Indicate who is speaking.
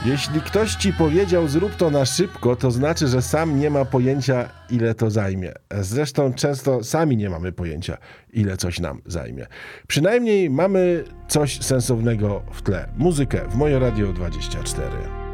Speaker 1: Jeśli ktoś ci powiedział zrób to na szybko, to znaczy, że sam nie ma pojęcia, ile to zajmie. Zresztą często sami nie mamy pojęcia, ile coś nam zajmie. Przynajmniej mamy coś sensownego w tle. Muzykę w Moje Radio 24.